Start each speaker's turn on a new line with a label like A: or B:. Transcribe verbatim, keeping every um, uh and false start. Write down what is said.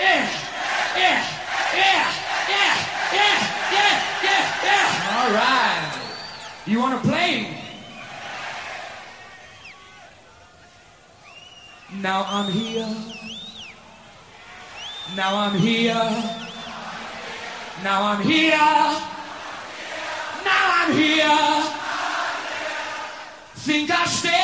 A: yeah, yeah, yeah, yeah, yeah, yeah, yeah, yeah. All right. You want to play? Now I'm here. Now I'm here. Now I'm here. Now I'm here. Think I stay.